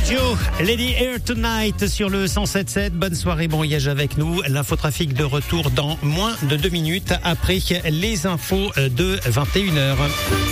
Joe, Lady Here Tonight sur le 107.7. Bonne soirée, bon voyage avec nous. L'infotrafic de retour dans moins de 2 minutes après les infos de 21h.